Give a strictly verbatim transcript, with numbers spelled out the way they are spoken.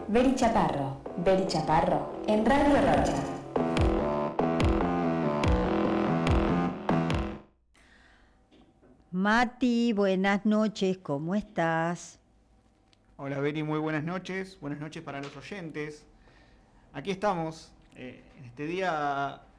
Beri Chaparro, Beri Chaparro, en Radio Rocha. Mati, buenas noches, ¿cómo estás? Hola Beri, muy buenas noches, buenas noches para los oyentes. Aquí estamos, eh, en este día